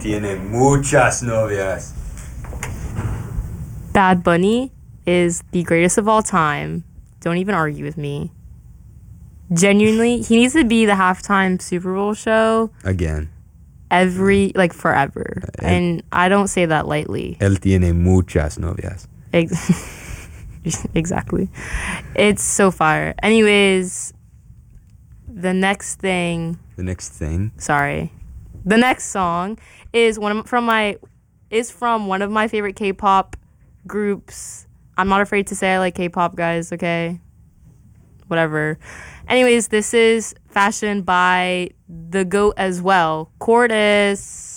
tiene muchas novias. Bad Bunny is the greatest of all time. Don't even argue with me. Genuinely, he needs to be the halftime Super Bowl show Again. Forever. And I don't say that lightly. Él tiene muchas novias. Exactly. It's so fire. Anyways, the next song is from one of my favorite K-pop groups. I'm not afraid to say I like K-pop, guys, okay? Whatever. Anyways, this is Fashion by the GOAT as well, Cordis.